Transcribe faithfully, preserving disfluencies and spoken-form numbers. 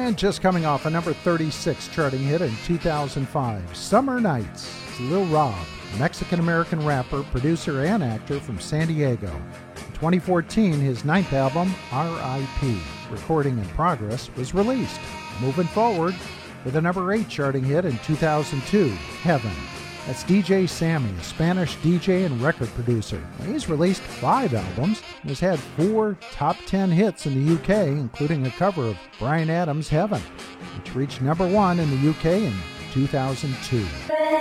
And just coming off a number thirty-six charting hit in two thousand five, Summer Nights, it's Lil Rob, a Mexican-American rapper, producer, and actor from San Diego. In twenty fourteen, his ninth album, R I P, Recording in Progress, was released. Moving forward, with a number eight charting hit in two thousand two, Heaven. That's D J Sammy, a Spanish D J and record producer. He's released five albums and has had four top ten hits in the U K, including a cover of Bryan Adams' Heaven, which reached number one in the U K in two thousand two.